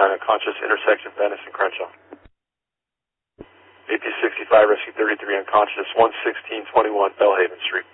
unconscious, intersection Venice and Crenshaw. AP 65, rescue 33 unconscious, 11621 Bellhaven Street.